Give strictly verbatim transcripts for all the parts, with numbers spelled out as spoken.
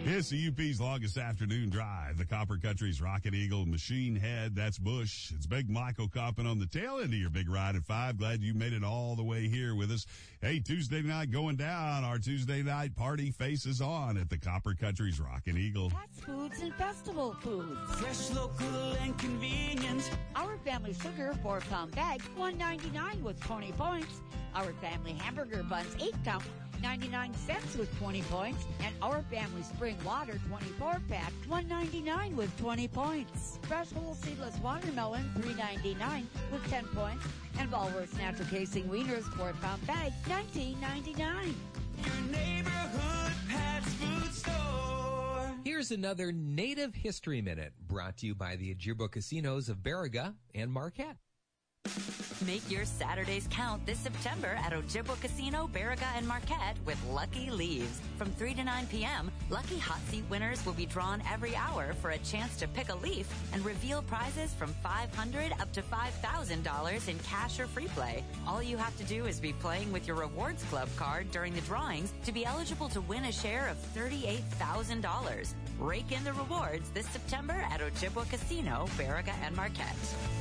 It's the U P's longest afternoon drive. The Copper Country's Rocket Eagle Machine Head. That's Bush. It's Big Michael Coppin on the tail end of your big ride at five. Glad you made it all the way here with us. Hey, Tuesday night going down. Our Tuesday night party faces on at the Copper Country's Rocket Eagle. That's foods and festival foods. Fresh, local, and convenient. Our family sugar, four pound bag, one ninety-nine with twenty points. Our family hamburger buns, eight count, ninety-nine cents with twenty points. And our family spring water, twenty-four pack, one ninety-nine with twenty points. Fresh whole seedless watermelon, three ninety-nine with ten points. And Ballworth's natural casing wieners, four pound bag, nineteen ninety-nine. Your neighborhood Pat's Food Store. Here's another Native History Minute brought to you by the Ojibwa Casinos of Baraga and Marquette. Make your Saturdays count this September at Ojibwa Casino, Baraga, and Marquette with Lucky Leaves. From three to nine p.m., Lucky Hot Seat winners will be drawn every hour for a chance to pick a leaf and reveal prizes from five hundred dollars up to five thousand dollars in cash or free play. All you have to do is be playing with your Rewards Club card during the drawings to be eligible to win a share of thirty-eight thousand dollars. Rake in the rewards this September at Ojibwa Casino, Baraga, and Marquette.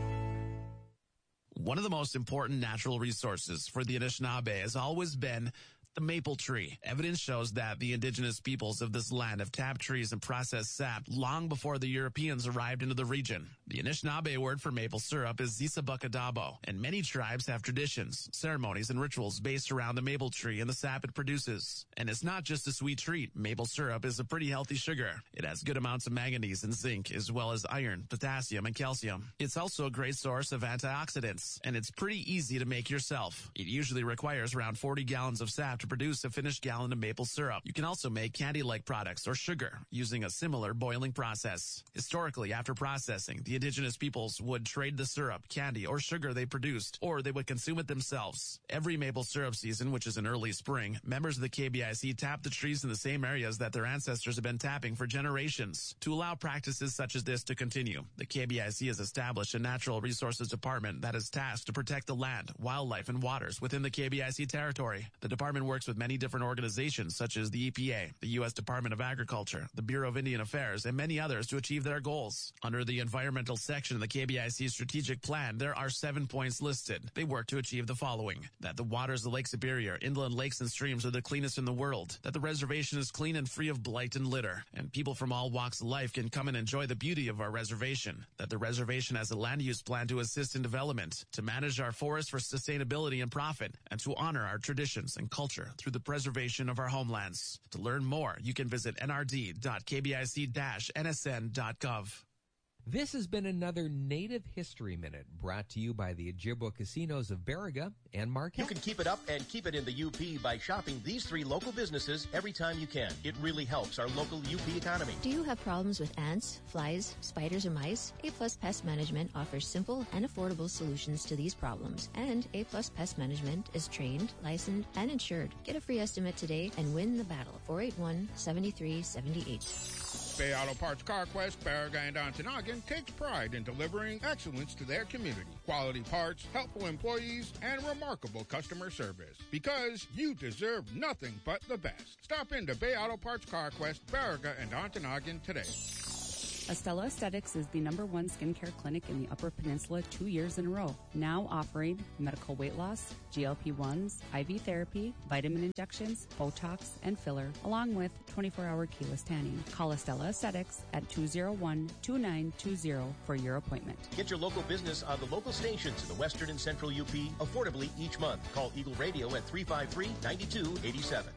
One of the most important natural resources for the Anishinaabe has always been the maple tree. Evidence shows that the indigenous peoples of this land have tapped trees and processed sap long before the Europeans arrived into the region. The Anishinaabe word for maple syrup is zisabukadabo, and many tribes have traditions, ceremonies, and rituals based around the maple tree and the sap it produces. And it's not just a sweet treat. Maple syrup is a pretty healthy sugar. It has good amounts of manganese and zinc, as well as iron, potassium, and calcium. It's also a great source of antioxidants, and it's pretty easy to make yourself. It usually requires around forty gallons of sap to produce a finished gallon of maple syrup. You can also make candy-like products or sugar using a similar boiling process. Historically, after processing, the indigenous peoples would trade the syrup, candy, or sugar they produced, or they would consume it themselves. Every maple syrup season, which is in early spring, members of the K B I C tap the trees in the same areas that their ancestors have been tapping for generations. To allow practices such as this to continue, the K B I C has established a Natural Resources Department that is tasked to protect the land, wildlife, and waters within the K B I C territory. The department works with many different organizations such as the E P A, the U S Department of Agriculture, the Bureau of Indian Affairs, and many others to achieve their goals. Under the environmental section of the K B I C strategic plan, there are seven points listed. They work to achieve the following: that the waters of Lake Superior, inland lakes, and streams are the cleanest in the world, that the reservation is clean and free of blight and litter, and people from all walks of life can come and enjoy the beauty of our reservation, that the reservation has a land use plan to assist in development, to manage our forests for sustainability and profit, and to honor our traditions and culture through the preservation of our homelands. To learn more, you can visit n r d dot k b i c dash n s n dot gov. This has been another Native History Minute brought to you by the Ojibwa Casinos of Baraga and Marquette. You can keep it up and keep it in the U P by shopping these three local businesses every time you can. It really helps our local U P economy. Do you have problems with ants, flies, spiders, or mice? A Plus Pest Management offers simple and affordable solutions to these problems. And A Plus Pest Management is trained, licensed, and insured. Get a free estimate today and win the battle. four eight one, seven three seven eight. Bay Auto Parts CarQuest, Baraga, and Ontonagon takes pride in delivering excellence to their community. Quality parts, helpful employees, and remarkable customer service. Because you deserve nothing but the best. Stop into Bay Auto Parts CarQuest, Baraga, and Ontonagon today. Estella Aesthetics is the number one skincare clinic in the Upper Peninsula two years in a row. Now offering medical weight loss, G L P ones, I V therapy, vitamin injections, Botox, and filler, along with twenty-four hour keyless tanning. Call Estella Aesthetics at two oh one, two nine two oh for your appointment. Get your local business on the local stations in the Western and Central U P affordably each month. Call Eagle Radio at three five three, nine two eight seven.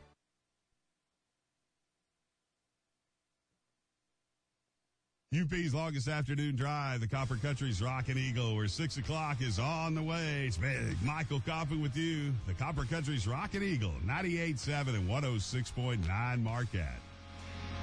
U P's longest afternoon drive, the Copper Country's Rocket Eagle, where six o'clock is on the way. It's Big Michael Coppin with you. The Copper Country's Rocket Eagle, ninety-eight point seven and one oh six point nine Marquette.